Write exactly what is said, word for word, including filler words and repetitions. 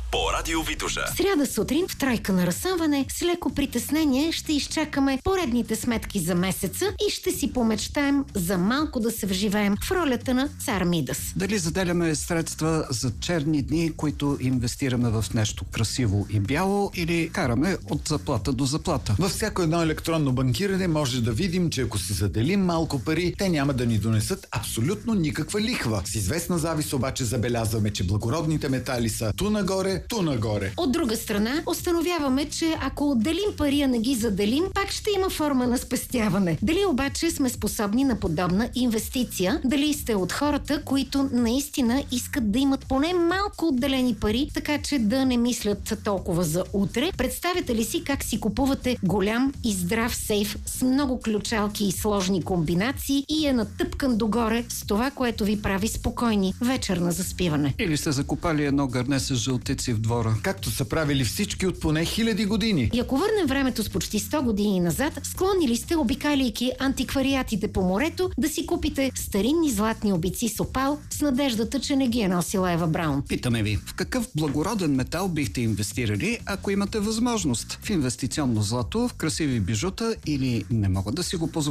по Радио Витоша. Сряда сутрин в тройка на разсъмване с леко притеснение ще изчакаме поредните сметки за месеца и ще си помечтаем за малко да се вживеем в ролята на цар Мидас. Дали заделяме средства за черни дни, които инвестираме в нещо красиво и бяло, или караме от заплата до заплата? Във всяко едно електронно банкиране може да видим, че ако си заделим малко пари, те няма да ни донесат абсолютно никаква лихва. С известна завист обаче забелязваме, че благородните метали са ту нагоре, ту нагоре. От друга страна, установяваме, че ако отделим пари, а не ги заделим, пак ще има форма на спестяване. Дали обаче сме способни на подобна инвестиция? Дали сте от хората, които наистина искат да имат поне малко отделени пари, така че да не мислят толкова за утре? Представяте ли си как си купувате голям и здрав сейф с много ключалки и сложни комбинации и е натъпкан догоре с това, което ви прави спокойни вечер на заспиване? Или сте закопали едно гърне с жълтици в двора? Както са правили всички от поне хиляди години. И ако върнем времето с почти сто години назад, склонни ли сте, обикаляйки антиквариатите по морето, да си купите старинни златни обици с опал с надеждата, че не ги е носила Ева Браун? Питаме ви, в какъв благороден метал бихте инвестирали, ако имате възможност? В инвестиционно злато, в красиви бижута или не могат да си го позволят